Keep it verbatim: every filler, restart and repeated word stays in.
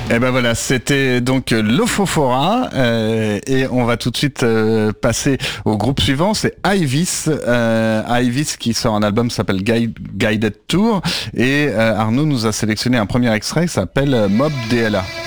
Et ben voilà, c'était donc Lofofora euh, et on va tout de suite euh, passer au groupe suivant, c'est Ivis. Euh, Ivis qui sort un album qui s'appelle Guide, Guided Tour et euh, Arnaud nous a sélectionné un premier extrait qui s'appelle Mob D L A.